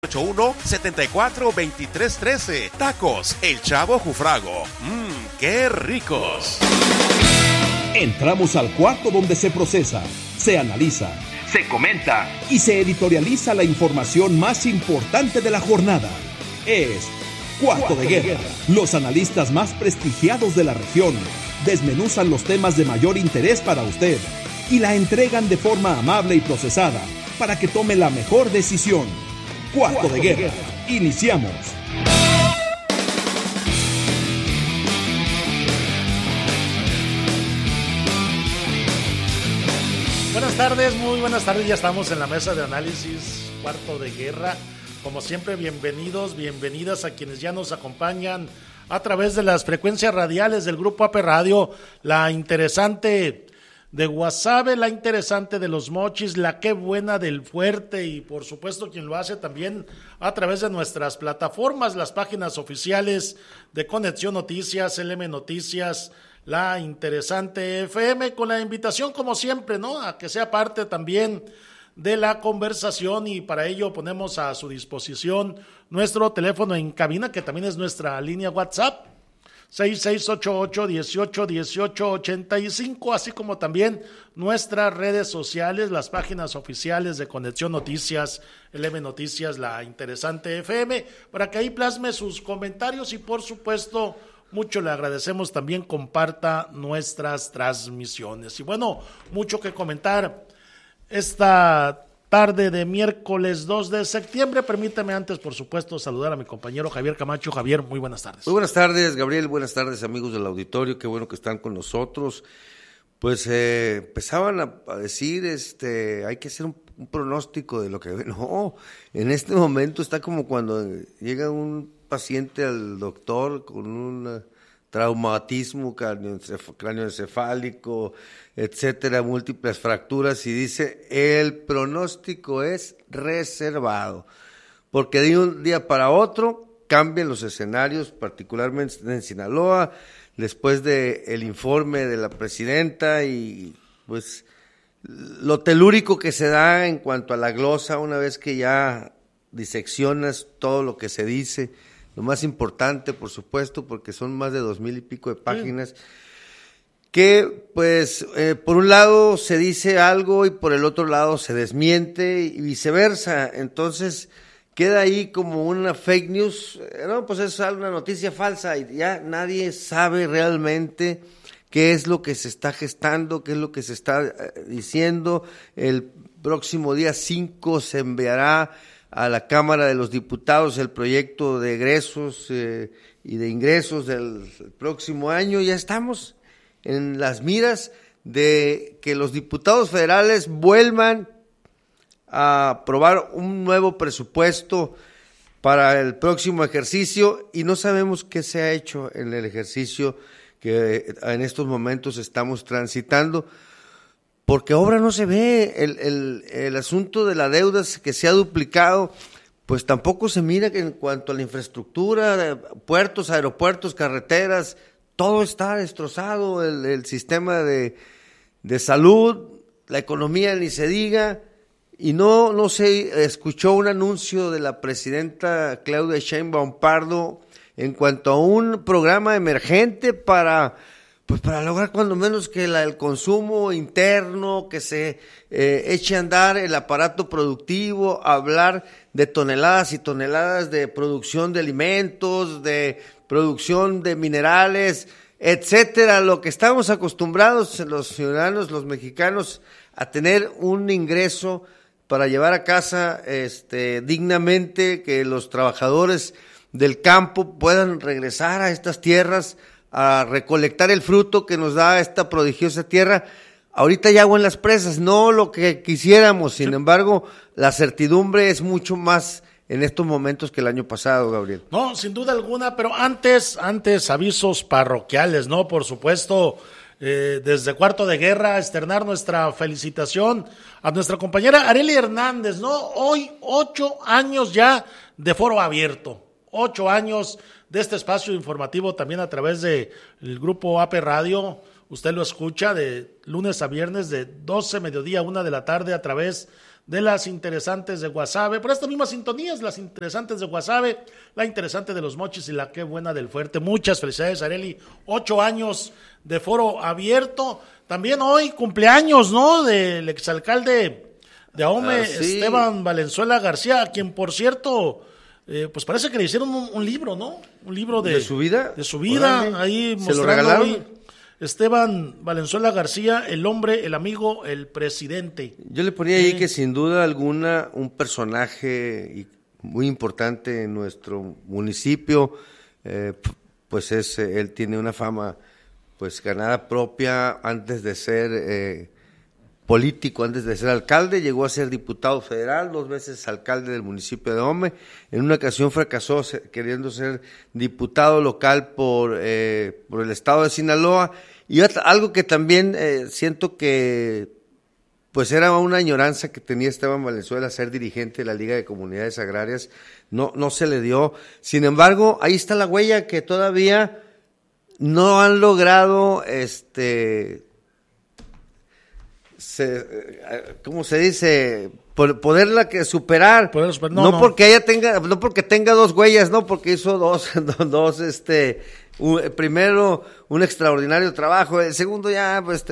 81-74-2313. Tacos El Chavo Jufrago. ¡Qué ricos! Entramos al cuarto donde se procesa, se analiza, se comenta y se editorializa la información más importante de la jornada. Es Cuarto de Guerra. Los analistas más prestigiados de la región desmenuzan los temas de mayor interés para usted y la entregan de forma amable y procesada para que tome la mejor decisión. Cuarto de Guerra. Iniciamos. Buenas tardes, muy buenas tardes. Ya estamos en la mesa de análisis Cuarto de Guerra. Como siempre, bienvenidos, bienvenidas a quienes ya nos acompañan a través de las frecuencias radiales del Grupo AP Radio, la interesante de Guasave, la interesante de Los Mochis, la Qué Buena del Fuerte y por supuesto quien lo hace también a través de nuestras plataformas, las páginas oficiales de Conexión Noticias, LM Noticias, la interesante FM, con la invitación como siempre, ¿no?, a que sea parte también de la conversación, y para ello ponemos a su disposición nuestro teléfono en cabina, que también es nuestra línea WhatsApp, 6688-181885, así como también nuestras redes sociales, las páginas oficiales de Conexión Noticias, LM Noticias, la interesante FM, para que ahí plasme sus comentarios y por supuesto mucho le agradecemos también comparta nuestras transmisiones. Y bueno, mucho que comentar esta tarde de miércoles 2 de septiembre. Permítame antes, por supuesto, saludar a mi compañero Javier Camacho. Javier, muy buenas tardes. Muy buenas tardes, Gabriel. Buenas tardes, amigos del auditorio. Qué bueno que están con nosotros. Pues empezaban a decir, hay que hacer un pronóstico de lo que... No, en este momento está como cuando llega un paciente al doctor con un traumatismo cráneoencefálico, etcétera, múltiples fracturas, y dice, el pronóstico es reservado, porque de un día para otro cambian los escenarios, particularmente en Sinaloa, después del informe de la presidenta y pues lo telúrico que se da en cuanto a la glosa una vez que ya diseccionas todo lo que se dice. Lo más importante, por supuesto, porque son más de 2,000 y pico de páginas, que pues por un lado se dice algo y por el otro lado se desmiente y viceversa. Entonces queda ahí como una fake news, no, pues es una noticia falsa y ya nadie sabe realmente qué es lo que se está gestando, qué es lo que se está diciendo. El próximo día 5 se enviará a la Cámara de los Diputados el proyecto de egresos y de ingresos del próximo año. Ya estamos en las miras de que los diputados federales vuelvan a aprobar un nuevo presupuesto para el próximo ejercicio y no sabemos qué se ha hecho en el ejercicio que en estos momentos estamos transitando. Porque obra no se ve, el asunto de la deuda que se ha duplicado, pues tampoco se mira en cuanto a la infraestructura, puertos, aeropuertos, carreteras, todo está destrozado, el sistema de salud, la economía ni se diga, y no se escuchó un anuncio de la presidenta Claudia Sheinbaum Pardo en cuanto a un programa emergente para lograr cuando menos que el consumo interno, que se eche a andar el aparato productivo, hablar de toneladas y toneladas de producción de alimentos, de producción de minerales, etcétera, lo que estamos acostumbrados los ciudadanos, los mexicanos, a tener un ingreso para llevar a casa dignamente, que los trabajadores del campo puedan regresar a estas tierras a recolectar el fruto que nos da esta prodigiosa tierra. Ahorita hay agua en las presas, no lo que quisiéramos, sin embargo, la certidumbre es mucho más en estos momentos que el año pasado, Gabriel. No, sin duda alguna, pero antes avisos parroquiales, ¿no? Por supuesto, desde Cuarto de Guerra, externar nuestra felicitación a nuestra compañera Arely Hernández, ¿no? Hoy, 8 años ya de Foro Abierto, 8 años de este espacio informativo también a través del Grupo AP Radio. Usted lo escucha de lunes a viernes de 12 mediodía a 1 de la tarde a través de las interesantes de Guasave, por estas mismas sintonías, las interesantes de Guasave, la interesante de los Mochis y la qué buena del Fuerte. Muchas felicidades, Arely, 8 años de foro abierto. También hoy cumpleaños, ¿no?, del exalcalde de Ahome, sí. Esteban Valenzuela García, a quien, por cierto, pues parece que le hicieron un libro, ¿no? Un libro de su vida. De su vida, Órale. ahí ¿Se lo mostrando regalaron? hoy Esteban Valenzuela García, el hombre, el amigo, el presidente. Yo le ponía ahí que sin duda alguna un personaje muy importante en nuestro municipio, pues él tiene una fama pues ganada propia antes de ser político, antes de ser alcalde, llegó a ser diputado federal, 2 veces alcalde del municipio de Ahome, en una ocasión fracasó queriendo ser diputado local por el estado de Sinaloa, y algo que también siento que pues era una añoranza que tenía Esteban Valenzuela, ser dirigente de la Liga de Comunidades Agrarias, no se le dio. Sin embargo, ahí está la huella que todavía no han logrado ¿cómo se dice? Poderla superar. No porque tenga 2 huellas, no, porque hizo dos primero un extraordinario trabajo, el segundo ya pues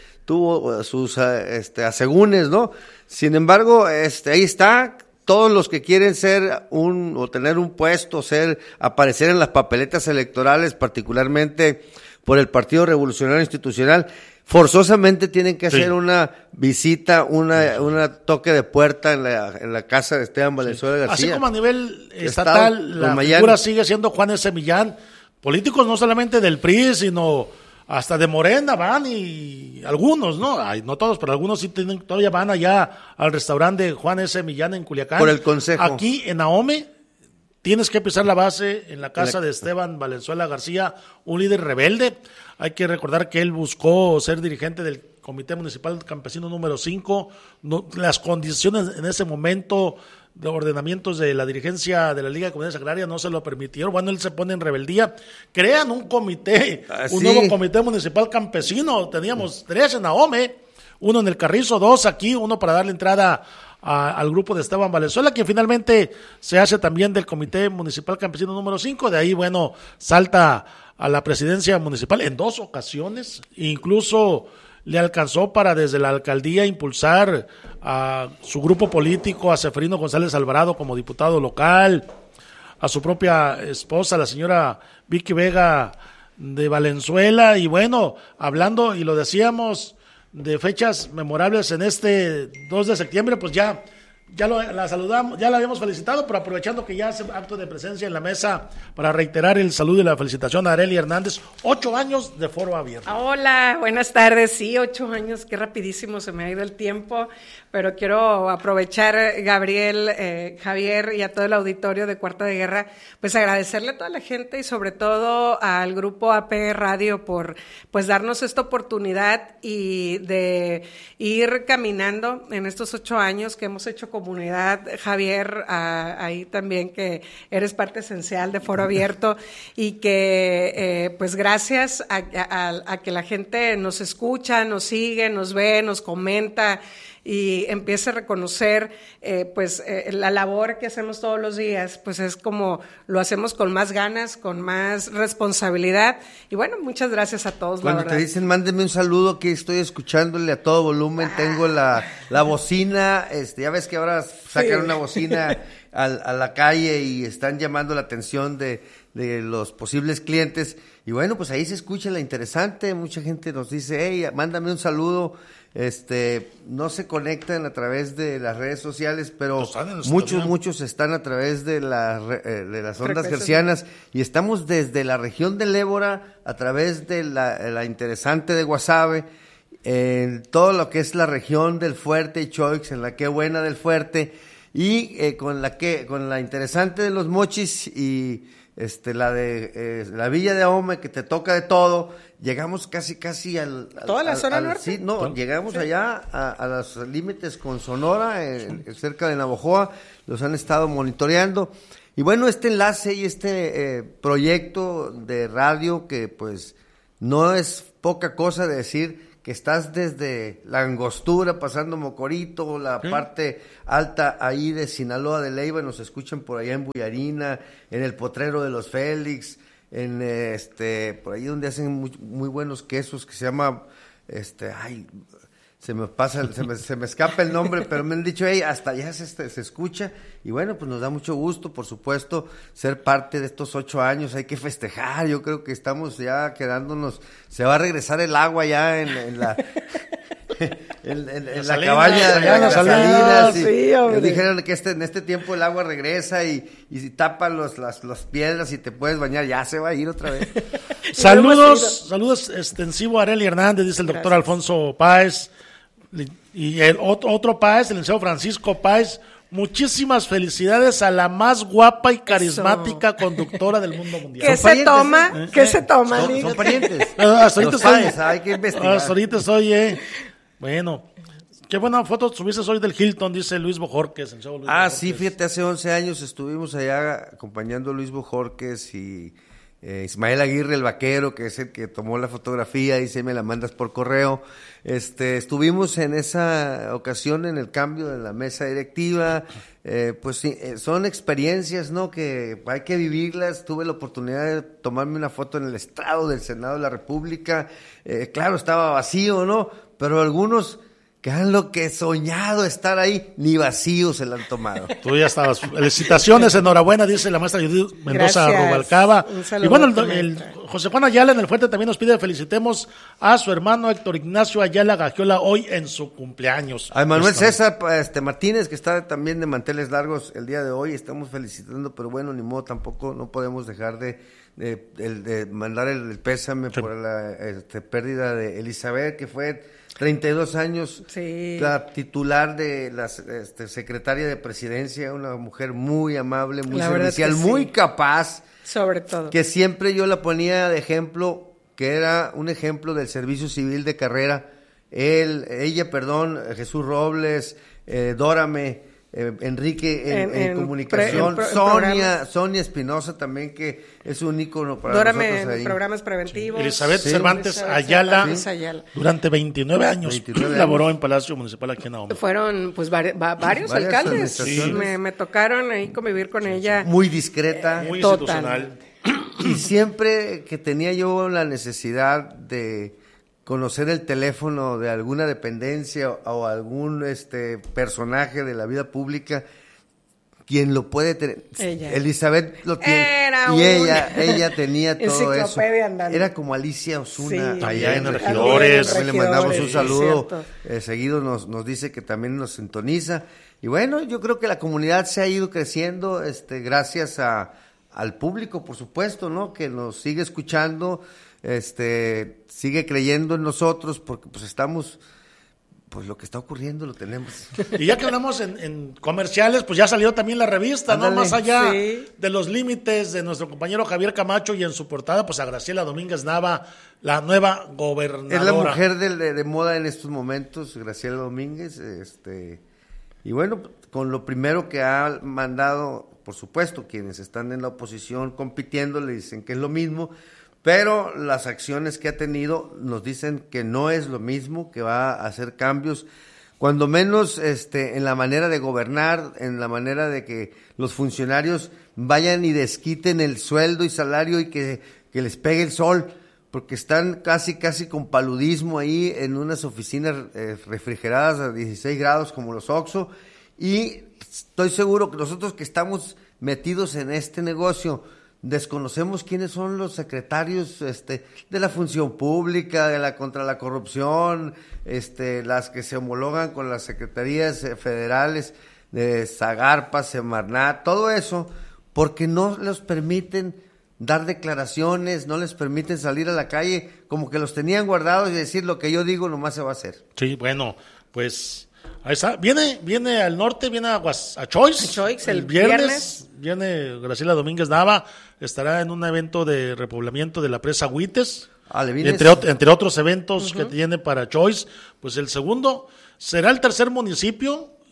tuvo sus asegúnes, ¿no? Sin embargo, ahí está. Todos los que quieren ser o tener un puesto, aparecer en las papeletas electorales, particularmente por el Partido Revolucionario Institucional, forzosamente tienen que hacer una visita, una toque de puerta en la casa de Esteban Valenzuela García. Así como a nivel estatal, la figura sigue siendo Juan S. Millán. Políticos no solamente del PRI, sino hasta de Morena van, y algunos, ¿no? Ay, no todos, pero algunos sí todavía van allá al restaurante de Juan S. Millán en Culiacán. Por el consejo. Aquí en Ahome tienes que pisar la base en la casa de Esteban Valenzuela García, un líder rebelde. Hay que recordar que él buscó ser dirigente del Comité Municipal Campesino número 5. Las condiciones en ese momento de ordenamientos de la dirigencia de la Liga de Comunidades Agrarias no se lo permitieron. Bueno, él se pone en rebeldía. Crean un comité, un nuevo Comité Municipal Campesino. Teníamos 3 en Ahome, 1 en el Carrizo, 2 aquí, 1 para darle entrada al grupo de Esteban Valenzuela, quien finalmente se hace también del Comité Municipal Campesino número 5. De ahí, bueno, salta a la presidencia municipal en 2 ocasiones, incluso le alcanzó para desde la alcaldía impulsar a su grupo político, a Seferino González Alvarado como diputado local, a su propia esposa, la señora Vicky Vega de Valenzuela. Y bueno, hablando, y lo decíamos, de fechas memorables en este 2 de septiembre, pues ya la saludamos, ya la habíamos felicitado, pero aprovechando que ya hace acto de presencia en la mesa para reiterar el saludo y la felicitación a Arely Hernández, 8 años de foro abierto. Hola, buenas tardes. Sí, 8 años, qué rapidísimo se me ha ido el tiempo, pero quiero aprovechar, Gabriel, Javier, y a todo el auditorio de Cuarta de Guerra, pues agradecerle a toda la gente y sobre todo al grupo AP Radio por pues darnos esta oportunidad y de ir caminando en estos 8 años que hemos hecho comunidad. Javier, ahí también que eres parte esencial de Foro Abierto, y que pues gracias a que la gente nos escucha, nos sigue, nos ve, nos comenta y empiece a reconocer la labor que hacemos todos los días, pues es como lo hacemos con más ganas, con más responsabilidad. Y bueno, muchas gracias a todos. Cuando te dicen mándenme un saludo, que estoy escuchándole a todo volumen, tengo la bocina, ya ves que ahora sacan una bocina a la calle y están llamando la atención de los posibles clientes, y bueno, pues ahí se escucha la interesante. Mucha gente nos dice, hey, mándame un saludo. No se conectan a través de las redes sociales, pero muchos están a través de las ondas hercianas, y estamos desde la región del Ébora a través de la interesante de Guasave, en todo lo que es la región del Fuerte y Choix, en la Qué Buena del Fuerte, y con la interesante de los Mochis y la de la Villa de Ahome, que te toca de todo. Llegamos casi toda la zona norte. Sí, llegamos allá a los límites con Sonora, cerca de Navojoa. Los han estado monitoreando. Y bueno, este enlace y este proyecto de radio, que pues no es poca cosa de decir que estás desde la Angostura, pasando Mocorito, la parte alta ahí de Sinaloa de Leiva, nos escuchan por allá en Bullarina, en el Potrero de los Félix, en por ahí donde hacen muy buenos quesos que se llama, se me escapa el nombre, pero me han dicho, hasta allá se escucha, y bueno, pues nos da mucho gusto, por supuesto, ser parte de estos 8 años, hay que festejar, yo creo que estamos ya quedándonos, se va a regresar el agua ya en la... en la cabaña de las Salinas, sí, dijeron que en este tiempo el agua regresa y si tapan las piedras y te puedes bañar, ya se va a ir otra vez. Saludos extensivo a Arely Hernández, dice el doctor Alfonso Páez, y el otro Páez, el licenciado Francisco Páez. Muchísimas felicidades a la más guapa y carismática conductora del mundo mundial. ¿Qué se toma? ¿Qué se toma? Son parientes. Hasta ahorita Páez, hay que investigar. Hasta ahorita soy, Bueno, qué buena foto subiste hoy del Hilton, dice Luis Bojorquez. Sí, fíjate, hace 11 años estuvimos allá acompañando a Luis Bojorquez y Ismael Aguirre, el vaquero, que es el que tomó la fotografía, dice, me la mandas por correo. Estuvimos en esa ocasión en el cambio de la mesa directiva, pues sí, son experiencias, ¿no?, que hay que vivirlas. Tuve la oportunidad de tomarme una foto en el estrado del Senado de la República, claro, estaba vacío, ¿no?, pero algunos que han lo que soñado estar ahí, ni vacío se la han tomado. Tú ya estabas. Felicitaciones, enhorabuena, dice la maestra Judith Mendoza Rubalcaba. Y bueno, el José Juan Ayala en el Fuerte también nos pide felicitemos a su hermano Héctor Ignacio Ayala Gagiola hoy en su cumpleaños. A Manuel César Martínez, que está también de manteles largos el día de hoy, estamos felicitando, pero bueno, ni modo, tampoco no podemos dejar de mandar el pésame por la pérdida de Elizabeth, que fue 32 años, la titular de la secretaria de Presidencia, una mujer muy amable, muy servicial, muy capaz. Sobre todo. Que siempre yo la ponía de ejemplo, que era un ejemplo del servicio civil de carrera. Jesús Robles, Dórame, Enrique en comunicación, Sonia Espinosa también, que es un ícono para Dórame nosotros ahí. En programas preventivos. Elizabeth Cervantes Ayala, durante 29 años laboró en Palacio Municipal aquí en Ahome. Fueron pues varios alcaldes. Me tocaron ahí convivir con ella. Muy discreta. Muy institucional. Y siempre que tenía yo la necesidad de conocer el teléfono de alguna dependencia o algún personaje de la vida pública, quien lo puede tener, Elizabeth lo tiene, ella tenía todo eso, era como Alicia Osuna allá en Regidores, le mandamos un saludo, seguido nos dice que también nos sintoniza, y bueno, yo creo que la comunidad se ha ido creciendo, gracias al público, por supuesto, ¿no?, que nos sigue escuchando, sigue creyendo en nosotros, porque pues estamos, pues lo que está ocurriendo lo tenemos. Y ya que hablamos en comerciales, pues ya salió también la revista, ándale, ¿no? Más allá de los límites de nuestro compañero Javier Camacho, y en su portada, pues a Graciela Domínguez Nava, la nueva gobernadora. Es la mujer de moda en estos momentos, Graciela Domínguez, y bueno, con lo primero que ha mandado, por supuesto, quienes están en la oposición compitiendo le dicen que es lo mismo, pero las acciones que ha tenido nos dicen que no es lo mismo, que va a hacer cambios, cuando menos en la manera de gobernar, en la manera de que los funcionarios vayan y desquiten el sueldo y salario y que les pegue el sol, porque están casi con paludismo ahí en unas oficinas refrigeradas a 16 grados como los Oxxo, y estoy seguro que nosotros que estamos metidos en este negocio desconocemos quiénes son los secretarios de la función pública, contra la corrupción, las que se homologan con las secretarías federales de Zagarpa, Semarnat, todo eso, porque no les permiten dar declaraciones, no les permiten salir a la calle, como que los tenían guardados y decir lo que yo digo nomás se va a hacer. Sí, bueno, pues ahí está. Viene al norte, viene a Choice el viernes. Viene Graciela Domínguez Nava, estará en un evento de repoblamiento de la presa Huites, entre otros eventos que tiene para Choice. Pues el segundo será el tercer municipio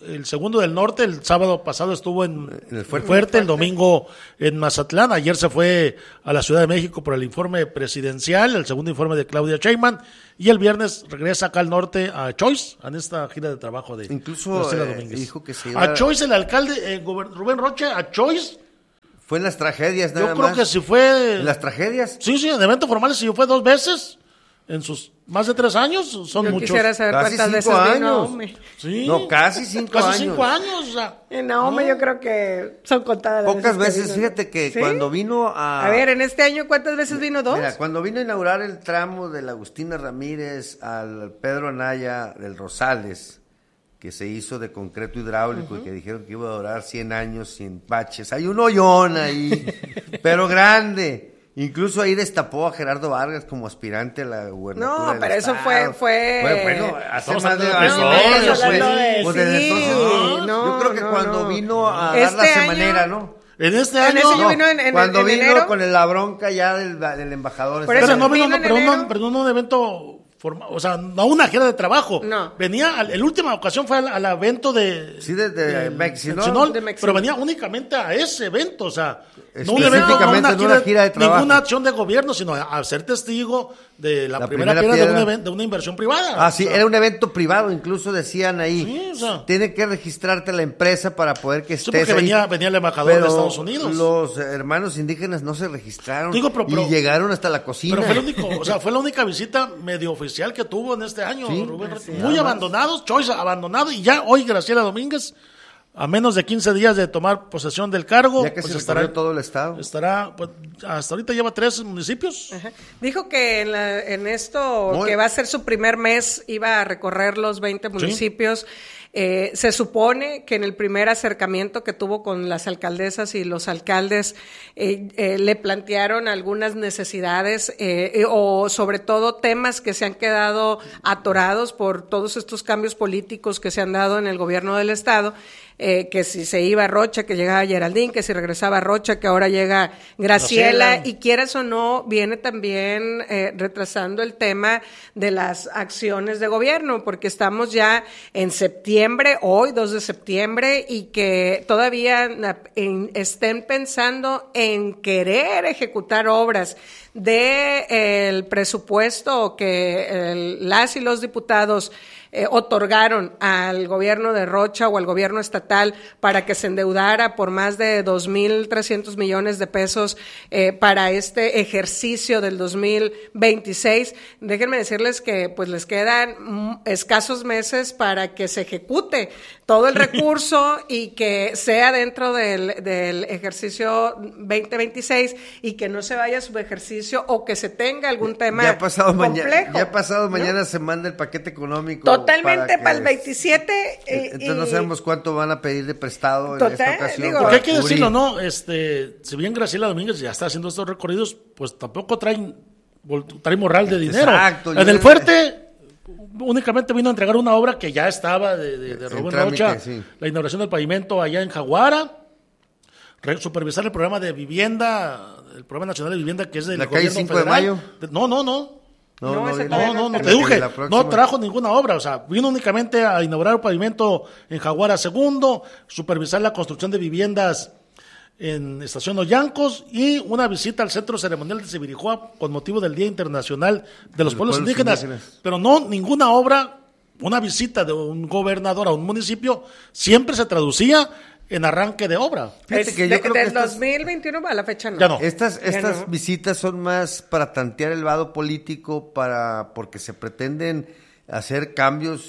el segundo del norte, el sábado pasado estuvo en el Fuerte, el domingo en Mazatlán, ayer se fue a la Ciudad de México por el informe presidencial, el segundo informe de Claudia Sheinbaum, y el viernes regresa acá al norte a Choice, en esta gira de trabajo de incluso Domínguez. Dijo que se iba a Choice, el alcalde Rubén Rocha, a Choice. Fue en las tragedias nada más. Yo creo que si fue... ¿En las tragedias? Sí, en eventos formales sí fue 2 veces. En sus más de 3 años, son Yo muchos. quisiera saber Casi cuántas 5 veces vino años. Naomi. Sí. No, casi 5 años. Casi 5 años, o sea. En Naomi yo creo que son contadas las Pocas que veces, vino. fíjate que ¿Sí? cuando vino a... A ver, en este año, ¿cuántas veces vino? 2. Mira, cuando vino a inaugurar el tramo de la Agustina Ramírez al Pedro Anaya del Rosales, que se hizo de concreto hidráulico y que dijeron que iba a durar 100 años sin baches. Hay un hoyón ahí, pero grande. Incluso ahí destapó a Gerardo Vargas como aspirante a la gubernatura. No, del pero eso estado. fue... Bueno, hace Estamos más de hablando de años, episodios, pues. pues, Desde sí, entonces, no, yo creo que no, cuando no. vino a dar Este la año- semanera, ¿no? En este En año. ese yo No, vino en Cuando vino enero. con la bronca ya del embajador. Por pero eso no vino, vino en pero enero. pero no un evento formal, o sea, no una gira de trabajo. No. Venía, la última ocasión fue al evento de... Sí, de Mexinol. Mexinol, De Mexinol. pero venía únicamente a ese evento, o sea, no un Específicamente, evento, no una gira de trabajo. ninguna acción de gobierno, sino a ser testigo de la primera piedra de una inversión privada. Ah, sí, O sea, era un evento privado, incluso decían ahí. Sí, o sea. Tiene que registrarte la empresa para poder que sí, estés porque ahí. venía el embajador Pero de Estados Unidos. los hermanos indígenas no se registraron Digo, pero- y llegaron hasta la cocina. Pero fue el único, o sea, fue la única visita medio oficial que tuvo en este año, Sí, Rubén. así Muy abandonados, Choice abandonado, y ya hoy Graciela Domínguez, a menos de 15 días de tomar posesión del cargo, ya que pues se recorrió todo el estado. estará, pues, hasta ahorita lleva 3 municipios. Ajá. Dijo que en esto, Muy- que va a ser su primer mes, iba a recorrer los 20 municipios. Se supone que en el primer acercamiento que tuvo con las alcaldesas y los alcaldes le plantearon algunas necesidades o sobre todo temas que se han quedado atorados por todos estos cambios políticos que se han dado en el gobierno del estado. Que si se iba Rocha, que llegaba Geraldine, que si regresaba Rocha, que ahora llega Graciela, y quieras o no, viene también retrasando el tema de las acciones de gobierno, porque estamos ya en septiembre, hoy 2 de septiembre, y que todavía estén pensando en querer ejecutar obras del presupuesto que las y los diputados otorgaron al gobierno de Rocha o al gobierno estatal para que se endeudara por más de 2,300 millones de pesos para este ejercicio del 2026. Déjenme decirles que pues les quedan escasos meses para que se ejecute todo el recurso y que sea dentro del ejercicio 2026 y que no se vaya a su ejercicio o que se tenga algún tema Ya pasado complejo, mañana ¿no? se manda el paquete económico. Totalmente para el que- 27. Entonces no sabemos cuánto van a pedir de prestado en Total, esta ocasión. digo- Porque para hay que cubrir. decirlo, ¿no? Si bien Graciela Domínguez ya está haciendo estos recorridos, pues tampoco trae morral de dinero. Exacto, En yo- el Fuerte únicamente vino a entregar una obra que ya estaba de Rubén trámite, Rocha, sí. la inauguración del pavimento allá en Jaguara, supervisar el programa de vivienda, el programa nacional de vivienda que es del La calle gobierno 5 de federal. Mayo. No, No, ese viene. todavía no, te termina. dije, La no próxima. trajo ninguna obra, o sea, vino únicamente a inaugurar el pavimento en Jaguara Segundo, supervisar la construcción de viviendas en Estación Ollancos y una visita al Centro Ceremonial de Sibirijoa con motivo del Día Internacional de los Pueblos Indígenas, pero no ninguna obra, una visita de un gobernador a un municipio siempre se traducía en arranque de obra. Fíjate que yo creo que del estas- 2021 a la fecha no. Ya no. Estas Ya no. visitas son más para tantear el vado político, porque se pretenden hacer cambios,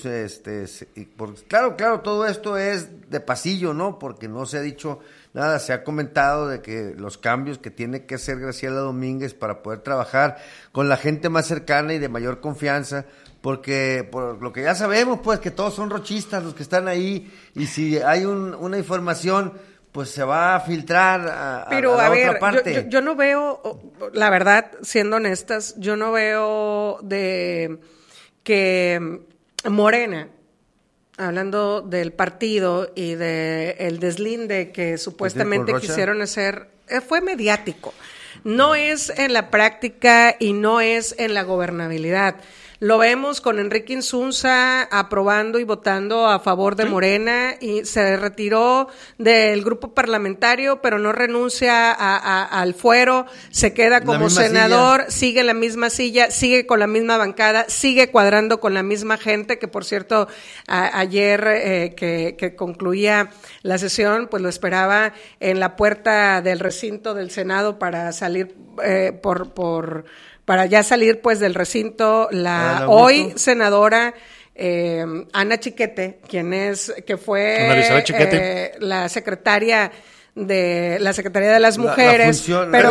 claro, todo esto es de pasillo, ¿no? Porque no se ha dicho nada, se ha comentado de que los cambios que tiene que hacer Graciela Domínguez para poder trabajar con la gente más cercana y de mayor confianza, porque por lo que ya sabemos, pues, que todos son rochistas los que están ahí, y si hay una información, pues se va a filtrar a Pero la a ver, otra parte. yo no veo, la verdad, siendo honestas, yo no veo de que Morena, hablando del partido y de el deslinde que supuestamente Rocha. quisieron hacer, fue mediático. No es en la práctica y no es en la gobernabilidad. lo vemos con Enrique Insunza aprobando y votando a favor de Morena, y se retiró del grupo parlamentario, pero no renuncia al fuero, se queda como senador, sigue en la misma silla, sigue con la misma bancada, sigue cuadrando con la misma gente, que por cierto, ayer que concluía la sesión, pues lo esperaba en la puerta del recinto del Senado para salir para ya salir pues del recinto la hoy senadora Ana Chiquete, que fue la secretaria de la Secretaría de las Mujeres,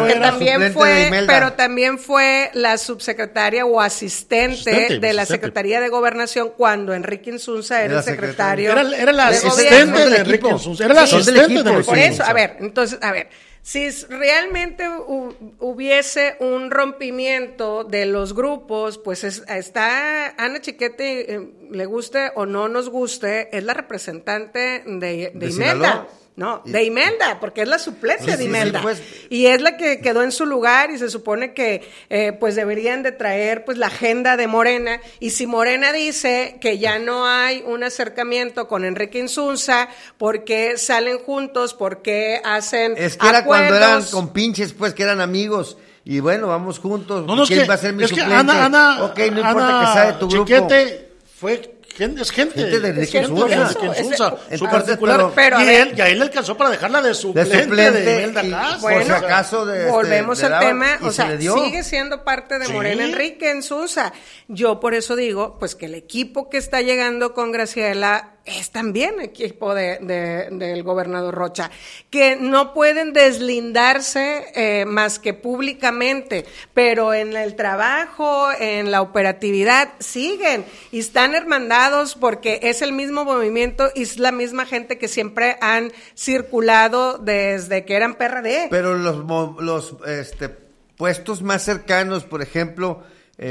pero también fue la subsecretaria o asistente de la Secretaría de Gobernación cuando Enrique Insunza era el secretario. Era la asistente de Enrique Insunza. Era la asistente de Enrique Insunza. Por eso, a ver, si realmente hubiese un rompimiento de los grupos, pues está Ana Chiquete, le guste o no nos guste, es la representante de Imelda. Sinaloa. No, de Imelda, porque es la suplente de Imelda. Sí, pues. Y es la que quedó en su lugar, y se supone que pues deberían de traer pues la agenda de Morena. Y si Morena dice que ya no hay un acercamiento con Enrique Insunza, ¿por qué salen juntos? ¿Por qué hacen Es que era acuerdos? Cuando eran compinches, pues, que eran amigos. Y bueno, vamos juntos. ¿Quién va a ser mi suplente? Ana, ok, no importa que sea de tu grupo. Chiquete fue... Es gente de Enrique Insunza, su particular. Y a él le alcanzó para dejarla de suplente de Imelda Castro. Bueno, si acaso volvemos al tema, o sea, sigue siendo parte de Morena Enrique Insunza. Yo por eso digo, pues que el equipo que está llegando con Graciela es también equipo del gobernador Rocha, que no pueden deslindarse más que públicamente, pero en el trabajo, en la operatividad, siguen y están hermandados porque es el mismo movimiento y es la misma gente que siempre han circulado desde que eran PRD. Pero los puestos más cercanos, por ejemplo,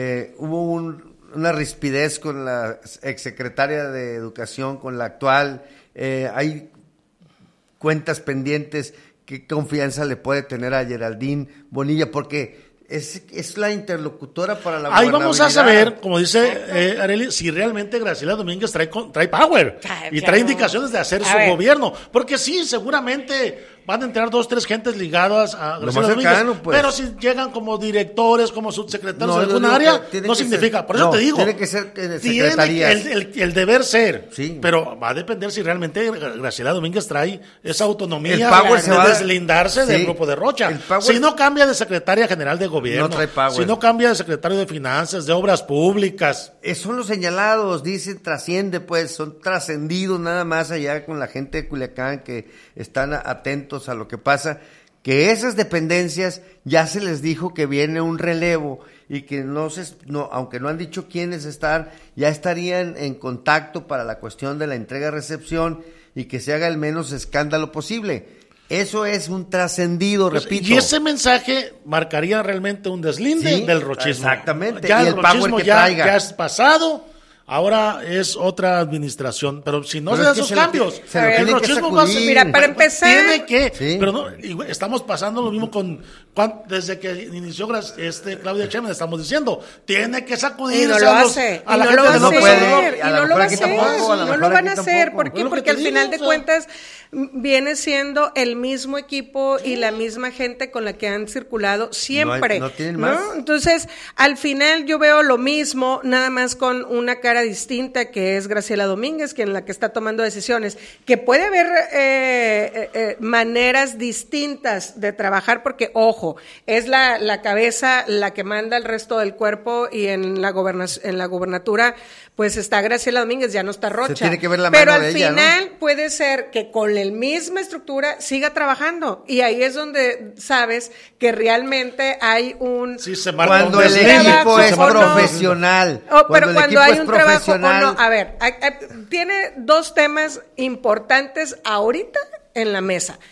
hubo una rispidez con la exsecretaria de Educación, con la actual, hay cuentas pendientes. ¿Qué confianza le puede tener a Geraldine Bonilla? Porque es la interlocutora para la ahí vamos a saber, como dice Arely, si realmente Graciela Domínguez trae power y trae indicaciones de hacer su gobierno, porque sí, seguramente van a entrar 2, 3 gentes ligadas a Graciela Domínguez, pues. Pero si llegan como directores, como subsecretarios de alguna área, no significa, por eso te digo, tiene que ser secretarías. Tiene el deber ser, sí. Pero va a depender si realmente Graciela Domínguez trae esa autonomía de deslindarse del grupo de Rocha. Si no cambia de secretaria general de gobierno, si no cambia de secretario de finanzas, de obras públicas. Son los señalados, dicen, trasciende, pues, son trascendidos nada más allá con la gente de Culiacán que están atentos a lo que pasa, que esas dependencias ya se les dijo que viene un relevo y que aunque no han dicho quiénes están, ya estarían en contacto para la cuestión de la entrega-recepción y que se haga el menos escándalo posible. Eso es un trascendido, repito. Y ese mensaje marcaría realmente un deslinde del rochismo. Exactamente. Ya el rochismo ya es pasado. Ahora es otra administración, pero si no se dan esos cambios, el rochismo va a ser... Mira, para empezar... Tiene que... Sí. Pero no, estamos pasando lo mismo desde que inició Claudia Sheinbaum, estamos diciendo, tiene que sacudirse a la gente de López Obrador. Y no lo va a hacer, no lo van a hacer. ¿Por qué? Porque al final de cuentas viene siendo el mismo equipo y la misma gente con la que han circulado siempre. No tienen más. Entonces, al final yo veo lo mismo, nada más con una cara distinta, que es Graciela Domínguez, quien la que está tomando decisiones, que puede haber maneras distintas de trabajar, porque, ojo, es la cabeza la que manda el resto del cuerpo, y en la gobernatura pues está Graciela Domínguez, ya no está Rocha. Se tiene que ver la mano pero al de ella, final ¿no? Puede ser que con la misma estructura siga trabajando, y ahí es donde sabes que realmente hay un... Sí, cuando el equipo es profesional. Pero cuando hay un trabajo o no. A ver, tiene 2 temas importantes ahorita en la mesa.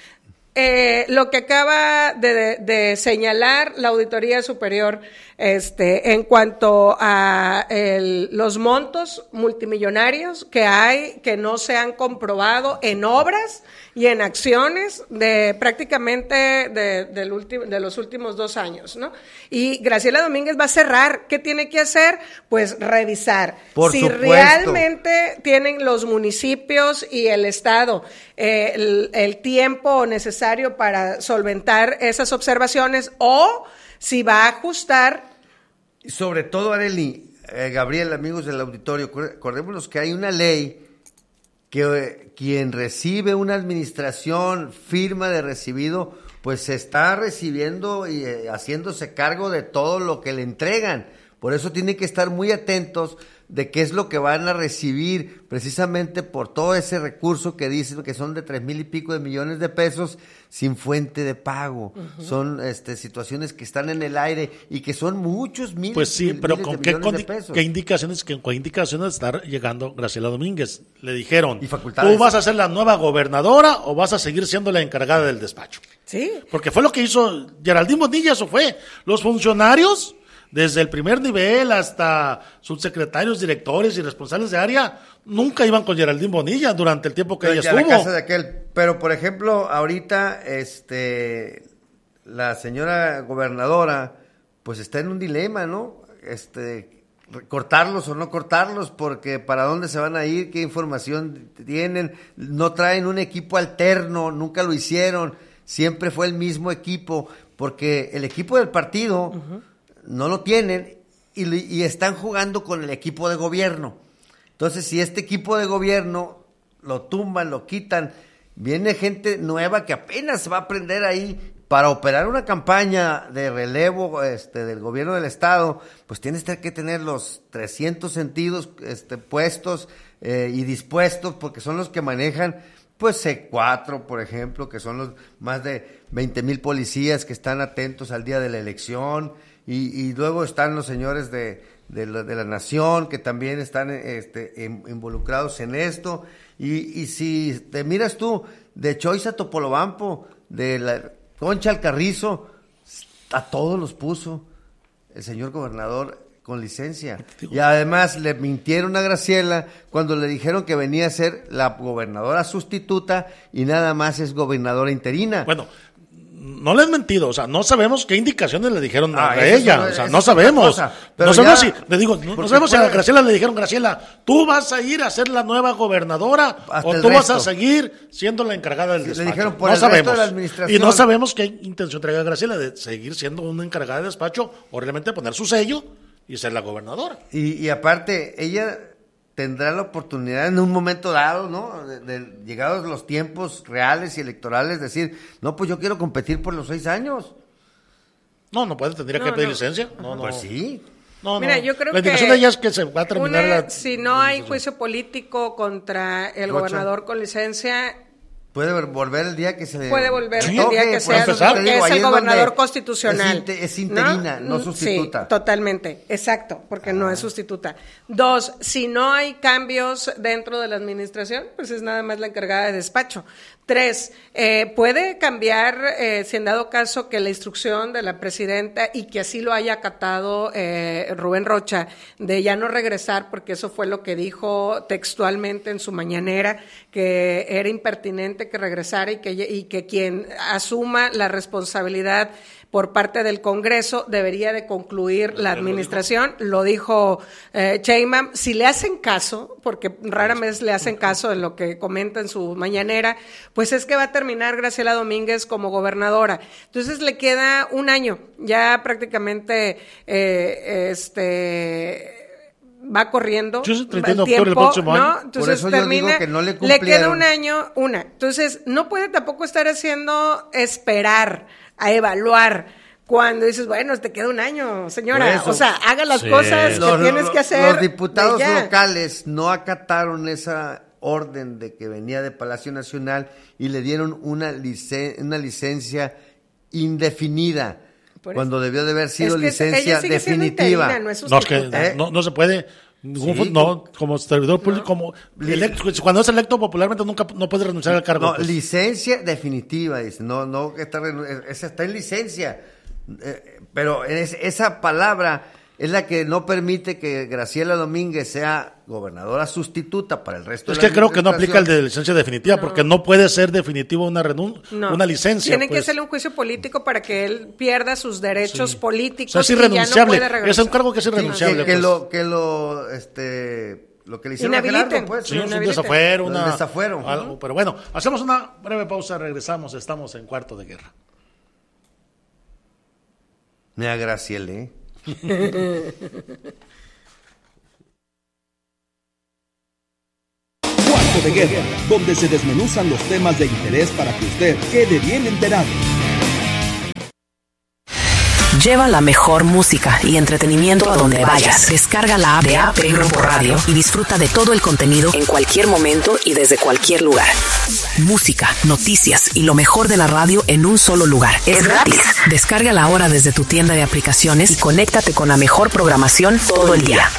lo que acaba de señalar la Auditoría Superior en cuanto a los montos multimillonarios que hay, que no se han comprobado en obras y en acciones de prácticamente de los últimos 2 años, ¿no? Y Graciela Domínguez va a cerrar. ¿Qué tiene que hacer? Pues revisar si realmente tienen los municipios y el Estado el tiempo necesario para solventar esas observaciones, o si va a ajustar. Sobre todo, Arely, Gabriel, amigos del auditorio, acordémonos que hay una ley que quien recibe una administración, firma de recibido, pues se está recibiendo y haciéndose cargo de todo lo que le entregan. Por eso tienen que estar muy atentos de qué es lo que van a recibir, precisamente por todo ese recurso que dicen que son de 3,000 y pico de millones de pesos sin fuente de pago. Uh-huh. Son situaciones que están en el aire y que son muchos miles, pues sí, pero miles ¿con de millones de pesos. ¿Qué indicaciones está llegando Graciela Domínguez? Le dijeron, ¿y facultades? ¿Tú vas a ser la nueva gobernadora o vas a seguir siendo la encargada del despacho? Sí. Porque fue lo que hizo Geraldine Bonilla, eso fue. Los funcionarios, desde el primer nivel hasta subsecretarios, directores y responsables de área, nunca iban con Geraldine Bonilla durante el tiempo que ella estuvo. La casa de aquel. Pero, por ejemplo, ahorita la señora gobernadora pues está en un dilema, ¿no? Cortarlos o no cortarlos, porque para dónde se van a ir, qué información tienen, no traen un equipo alterno, nunca lo hicieron, siempre fue el mismo equipo, porque el equipo del partido... Uh-huh. No lo tienen y están jugando con el equipo de gobierno. Entonces, si este equipo de gobierno lo tumban, lo quitan, viene gente nueva que apenas se va a aprender ahí para operar una campaña de relevo del gobierno del estado, pues tienes que tener los 300 sentidos puestos y dispuestos, porque son los que manejan pues C4, por ejemplo, que son los más de 20,000 policías que están atentos al día de la elección. Y luego están los señores de la nación que también están involucrados en esto. Y si te miras tú, de Choice a Topolobampo, de la Concha al Carrizo, a todos los puso el señor gobernador con licencia. Y además le mintieron a Graciela cuando le dijeron que venía a ser la gobernadora sustituta y nada más es gobernadora interina. Bueno, no le han mentido, o sea, no sabemos qué indicaciones le dijeron a ella, o sea, no sabemos. No sabemos si, le digo, no sabemos si a Graciela le dijeron, Graciela, tú vas a ir a ser la nueva gobernadora o tú vas a seguir siendo la encargada del despacho. Le dijeron por el resto de la administración. Y no sabemos qué intención trae Graciela de seguir siendo una encargada de despacho o realmente poner su sello y ser la gobernadora. Y aparte, ella tendrá la oportunidad en un momento dado, ¿no? De llegados los tiempos reales y electorales, decir, no, pues yo quiero competir por los 6 años. No puede, tendría que pedir licencia. No. Pues sí. Mira, yo creo la indicación de ella es que se va a terminar si no hay juicio político contra el gobernador con licencia... Puede volver el día que se le... Puede volver el día que sea, porque es el gobernador constitucional. Es interina, no sustituta. Sí, totalmente, exacto, porque no es sustituta. 2, si no hay cambios dentro de la administración, pues es nada más la encargada de despacho. 3, puede cambiar, si en dado caso que la instrucción de la presidenta, y que así lo haya acatado Rubén Rocha, de ya no regresar, porque eso fue lo que dijo textualmente en su mañanera, que era impertinente que regresara y que quien asuma la responsabilidad por parte del Congreso debería de concluir la administración, lo dijo Sheinbaum. Si le hacen caso, porque rara vez le hacen caso de lo que comenta en su mañanera, pues es que va a terminar Graciela Domínguez como gobernadora. Entonces le queda un año, ya prácticamente va corriendo el tiempo, ¿no? Entonces por eso termina, yo digo que no le cumplieron. Le queda un año, Entonces no puede tampoco estar haciendo esperar a evaluar cuando dices, bueno, te queda un año, señora. O sea, haga las cosas que tienes que hacer. Los diputados locales no acataron esa orden de que venía de Palacio Nacional y le dieron una licencia indefinida. Cuando debió de haber sido licencia definitiva. Interina, no se puede. No, como servidor público, como cuando es electo popularmente no puede renunciar al cargo. No, pues. Licencia definitiva, dice. No, esa está en licencia. Pero esa palabra es la que no permite que Graciela Domínguez sea gobernadora sustituta para el resto de la administración. Es que creo que no aplica el de licencia definitiva, porque no puede ser definitivo una licencia. Tiene que hacerle un juicio político para que él pierda sus derechos políticos. O sea, es irrenunciable. Ya no puede, es un cargo que es irrenunciable. Lo que le hicieron a Gerardo, pues. Sí, un desafuero. Algo, pero bueno, hacemos una breve pausa, regresamos, estamos en Cuarto de Guerra. Mira, Graciela, Cuarto de Guerra, donde se desmenuzan los temas de interés para que usted quede bien enterado. Lleva la mejor música y entretenimiento a donde vayas. Descarga la app de AP Grupo Radio y disfruta de todo el contenido en cualquier momento y desde cualquier lugar. Música, noticias y lo mejor de la radio en un solo lugar. Es gratis. Descárgala ahora desde tu tienda de aplicaciones y conéctate con la mejor programación todo el día.